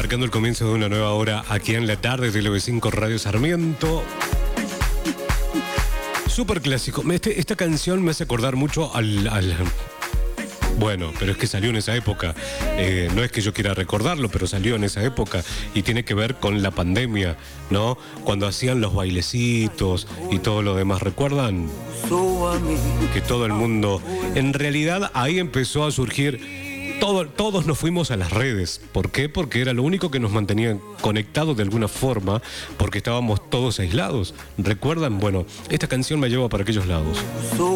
marcando el comienzo de una nueva hora aquí en la tarde de LB5 Radio Sarmiento. Súper clásico. Esta canción me hace acordar mucho Bueno, pero es que salió en esa época. No es que yo quiera recordarlo, pero salió en esa época. Y tiene que ver con la pandemia, ¿no? Cuando hacían los bailecitos y todo lo demás. ¿Recuerdan? Que todo el mundo... En realidad ahí empezó a surgir... Todos nos fuimos a las redes. ¿Por qué? Porque era lo único que nos mantenía conectados de alguna forma, porque estábamos todos aislados. ¿Recuerdan? Bueno, esta canción me lleva para aquellos lados.